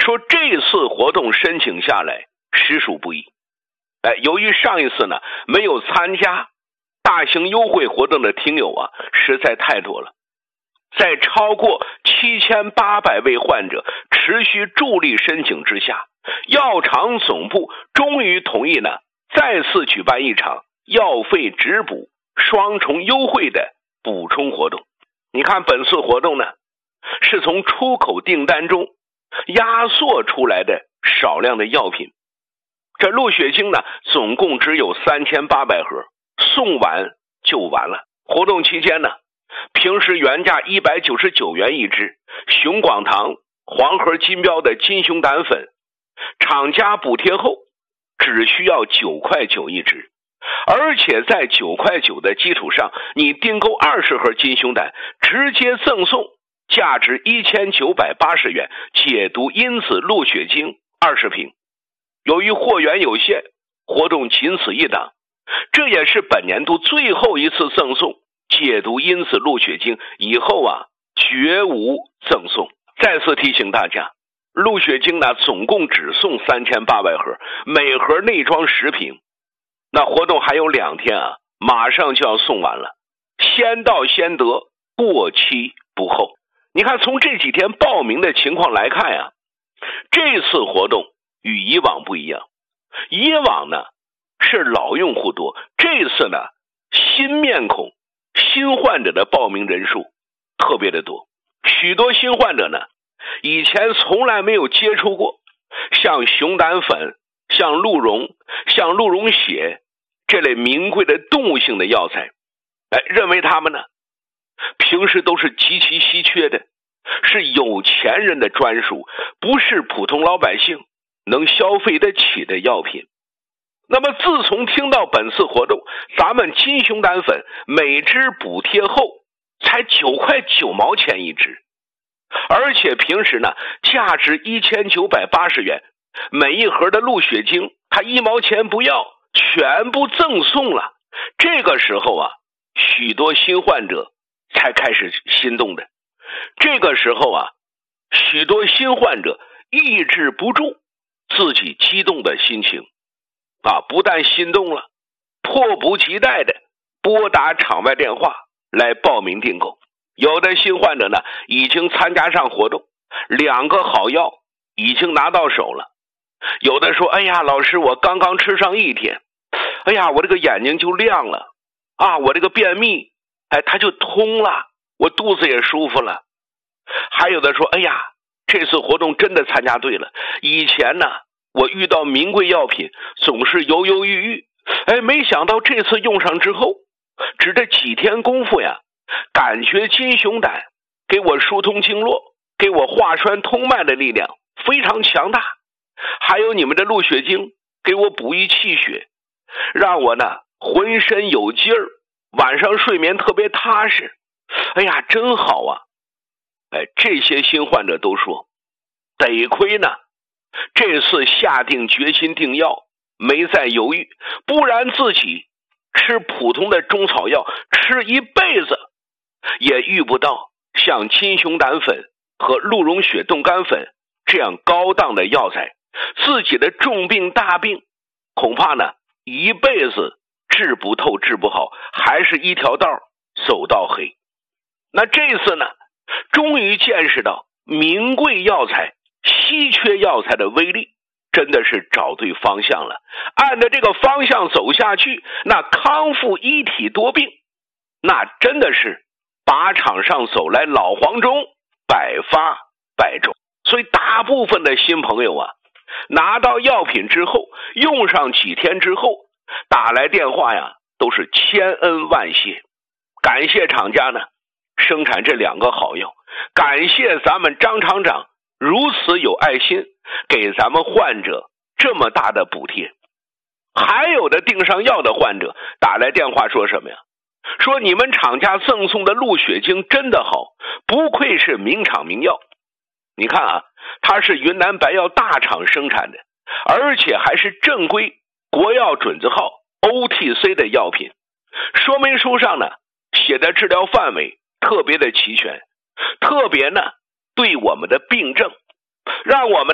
说这次活动申请下来实属不易。由于上一次呢没有参加大型优惠活动的听友啊实在太多了，在超过7800位患者持续助力申请之下，药厂总部终于同意呢再次举办一场药费直补双重优惠的补充活动。你看本次活动呢是从出口订单中压缩出来的少量的药品，这鹿血清呢总共只有3800盒，送完就完了。活动期间呢，平时原价199元一支熊广堂黄盒金标的金熊胆粉，厂家补贴后只需要9块9一支，而且在9块9的基础上，你订购20盒金熊胆，直接赠送价值1980元解毒因子鹿血清20瓶。由于货源有限，活动仅此一档，这也是本年度最后一次赠送解毒因子鹿血清，以后啊绝无赠送。再次提醒大家，鹿血清呢总共只送3800盒，每盒内装10瓶。那活动还有2天啊，马上就要送完了，先到先得，过期不候。你看从这几天报名的情况来看呀，这次活动与以往不一样。以往呢是老用户多，这次呢新面孔新患者的报名人数特别的多。许多新患者呢以前从来没有接触过像熊胆粉、像鹿茸、像鹿茸血这类名贵的动物性的药材，认为他们呢平时都是极其稀缺的，是有钱人的专属，不是普通老百姓能消费得起的药品。那么自从听到本次活动，咱们金熊胆粉每支补贴后才9块9毛钱一支，而且平时呢价值1980元，每一盒的鹿血清它1毛钱不要，全部赠送了。这个时候啊，许多新患者才开始心动的。这个时候啊，许多新患者抑制不住自己激动的心情不但心动了，迫不及待的拨打场外电话来报名订购。有的新患者呢已经参加上活动，2个好药已经拿到手了。有的说，哎呀老师，我刚刚吃上1天，哎呀我这个眼睛就亮了我这个便秘它就通了，我肚子也舒服了。还有的说，哎呀这次活动真的参加对了，以前呢我遇到名贵药品总是犹犹豫豫，没想到这次用上之后，只这几天功夫呀，感觉金熊胆给我疏通经络，给我化栓通脉的力量非常强大。还有你们的鹿血清给我补益气血，让我呢浑身有劲儿，晚上睡眠特别踏实。哎呀真好啊。这些新患者都说，得亏呢这次下定决心订药，没再犹豫，不然自己吃普通的中草药吃一辈子也遇不到像金熊胆粉和鹿茸血冻干粉这样高档的药材，自己的重病大病恐怕呢一辈子治不透治不好，还是一条道走到黑。那这次呢终于见识到名贵药材稀缺药材的威力，真的是找对方向了。按照这个方向走下去，那康复一体多病，那真的是靶场上走来老黄忠，百发百中。所以大部分的新朋友啊，拿到药品之后，用上几天之后，打来电话呀，都是千恩万谢，感谢厂家呢生产这2个好药，感谢咱们张厂长如此有爱心，给咱们患者这么大的补贴。还有的订上药的患者打来电话说什么呀？说你们厂家赠送的鹿血清真的好，不愧是名厂名药。你看啊，它是云南白药大厂生产的，而且还是正规国药准字号 OTC 的药品。说明书上呢写的治疗范围特别的齐全，特别呢对我们的病症，让我们